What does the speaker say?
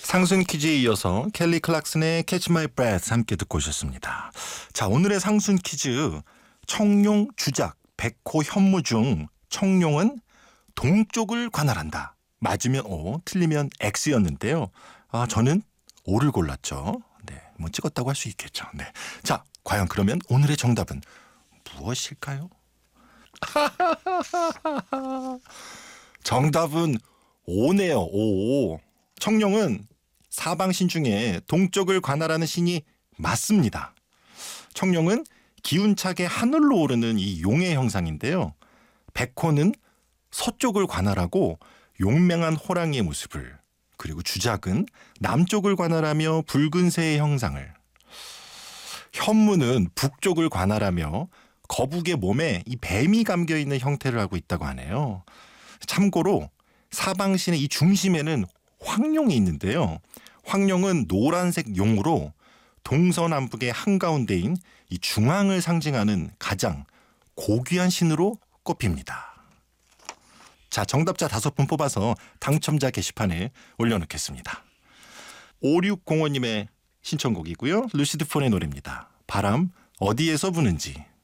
상순 퀴즈에 이어서 켈리 클락슨의 Catch My Breath 함께 듣고 오셨습니다. 자, 오늘의 상순 퀴즈. 청룡, 주작, 백호, 현무 중 청룡은 동쪽을 관할한다. 맞으면 O, 틀리면 X였는데요. 저는 O를 골랐죠. 네, 뭐 찍었다고 할 수 있겠죠. 네. 자, 과연 그러면 오늘의 정답은 무엇일까요? 정답은 O네요. O. 청룡은 사방신 중에 동쪽을 관할하는 신이 맞습니다. 청룡은 기운차게 하늘로 오르는 이 용의 형상인데요. 백호는 서쪽을 관할하고 용맹한 호랑이의 모습을, 그리고 주작은 남쪽을 관할하며 붉은 새의 형상을, 현무는 북쪽을 관할하며 거북의 몸에 이 뱀이 감겨있는 형태를 하고 있다고 하네요. 참고로 사방신의 이 중심에는 황룡이 있는데요. 황룡은 노란색 용으로 동서남북의 한가운데인 이 중앙을 상징하는 가장 고귀한 신으로 꼽힙니다. 자, 정답자 5분 뽑아서 당첨자 게시판에 올려놓겠습니다. 5605님의 신청곡이고요. 루시드 폰의 노래입니다. 바람 어디에서 부는지.